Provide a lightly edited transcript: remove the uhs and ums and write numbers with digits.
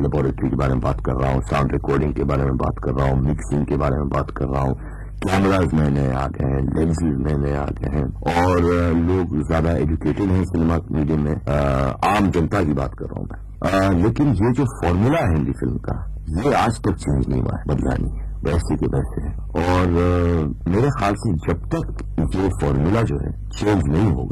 Laboratory के बारे में बात कर रहा हूँ, साउंड रिकॉर्डिंग के बारे में बात कर रहा हूँ, मिक्सिंग के बारे में बात कर रहा हूँ, कैमराज नए नए आ गए हैं, लेंसेज नए नए आ गए हैं, और लोग ज्यादा एजुकेटेड हैं सिनेमा मीडियम में। आम जनता की बात कर रहा हूँ मैं। लेकिन ये जो फॉर्मूला है हिंदी फिल्म का, ये आज तक चेंज नहीं हुआ है, बदला नहीं है, वैसे के वैसे है। और मेरे ख्याल से जब तक ये फॉर्मूला जो है चेंज नहीं होगा